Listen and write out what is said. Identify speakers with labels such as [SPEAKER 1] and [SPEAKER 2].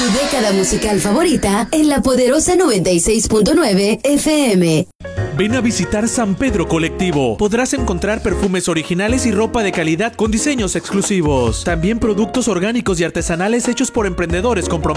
[SPEAKER 1] Tu década musical favorita en la poderosa 96.9 FM.
[SPEAKER 2] Ven a visitar San Pedro Colectivo. Podrás encontrar perfumes originales y ropa de calidad con diseños exclusivos. También productos orgánicos y artesanales hechos por emprendedores comprometidos.